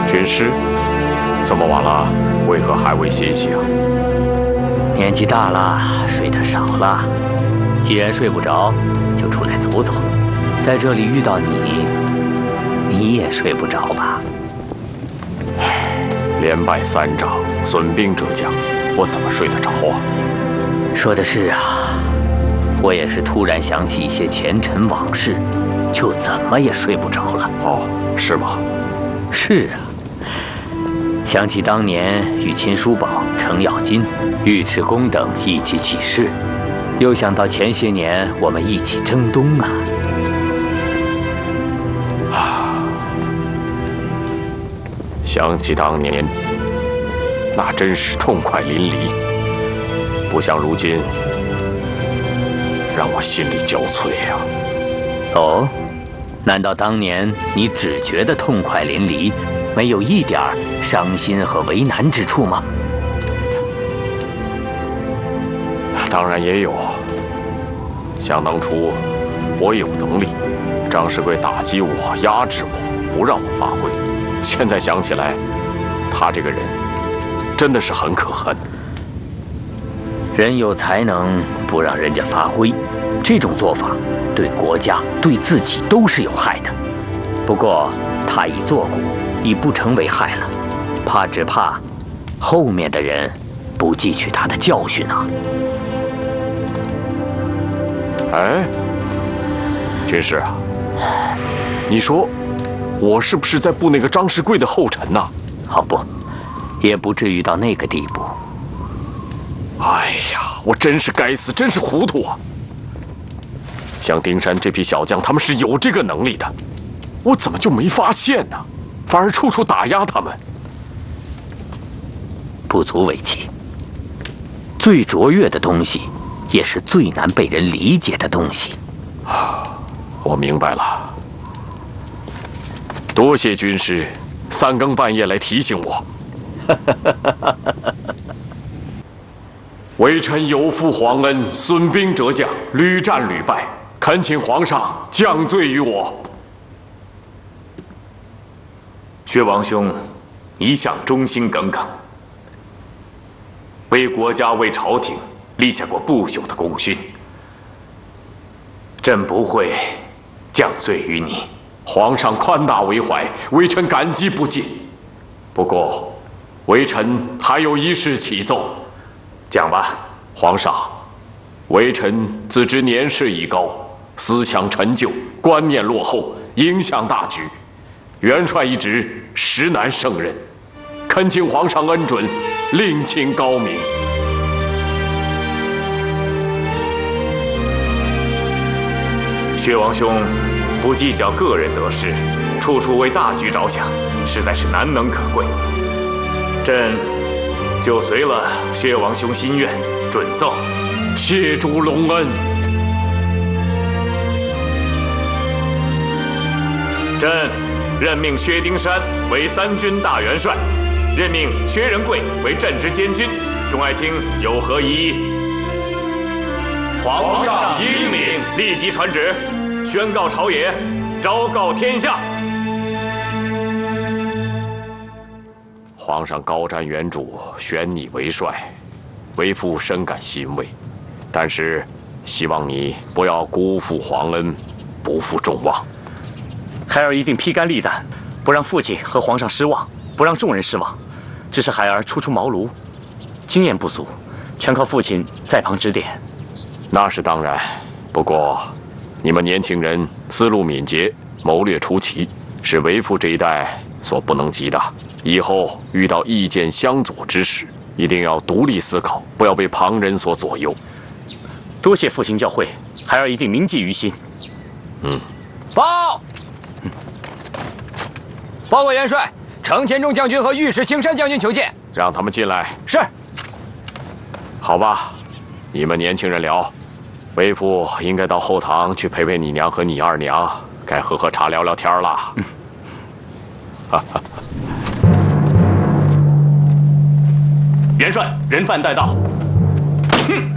军师，这么晚了，为何还未歇息啊？ 年纪大了，睡得少了。既然睡不着，就出来走走。在这里遇到你，你也睡不着吧？ 连败3仗，损兵折将，我怎么睡得着啊？ 说的是啊，我也是突然想起一些前尘往事，就怎么也睡不着了。 哦，是吗？ 是啊。想起当年与秦叔宝、程咬金、尉迟恭等一起起事，又想到前些年我们一起征东啊。 想起当年，那真是痛快淋漓，不像如今，让我心力交瘁呀。 哦，难道当年你只觉得痛快淋漓，没有一点伤心和为难之处吗？ 当然也有。想当初，我有能力，张世贵打击我、压制我，不让我发挥。现在想起来，他这个人真的是很可恨。 人有才能不让人家发挥，这种做法对国家、对自己都是有害的。不过他已作古，已不成为害了，只怕后面的人不汲取他的教训啊。 哎，军师啊，你说我是不是在步那个张世贵的后尘呢？ 哦不，也不至于到那个地步。 哎呀，我真是该死，真是糊涂啊！像丁山这批小将，他们是有这个能力的，我怎么就没发现呢？反而处处打压他们。 不足为奇。最卓越的东西，也是最难被人理解的东西。 我明白了，多谢军师3更半夜来提醒我。微臣有负皇恩，损兵折将，屡战屡败，恳请皇上降罪于我。 薛王兄一向忠心耿耿，为国家为朝廷立下过不朽的功勋，朕不会降罪于你。 皇上宽大为怀，微臣感激不尽。不过，微臣还有一事启奏。 讲吧。 皇上，微臣自知年事已高，思想陈旧，观念落后，影响大局，元帅一职实难胜任，恳请皇上恩准，另请高明。 薛王兄不计较个人得失，处处为大局着想，实在是难能可贵。朕就随了薛王兄心愿，准奏。 谢主隆恩。 朕任命薛丁山为3军大元帅，任命薛仁贵为镇之监军。众爱卿有何异议？皇上英明，立即传旨，宣告朝野，昭告天下。 皇上高瞻远瞩，选你为帅，为父深感欣慰。但是，希望你不要辜负皇恩，不负众望。 孩儿一定披肝沥胆，不让父亲和皇上失望，不让众人失望。只是孩儿初出茅庐，经验不足，全靠父亲在旁指点。 那是当然，不过，你们年轻人思路敏捷，谋略出奇，是为父这一代所不能及的。以后遇到意见相左之时，一定要独立思考，不要被旁人所左右。 多谢父亲教诲，孩儿一定铭记于心。 报！报告元帅，程千仲将军和御史青山将军求见。 让他们进来。 是。 好吧，你们年轻人聊，为父应该到后堂去陪陪你娘和你二娘，该喝喝茶聊聊天了。 元帅，人犯带到。 哼！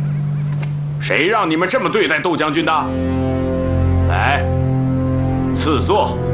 谁让你们这么对待窦将军的？来，赐座。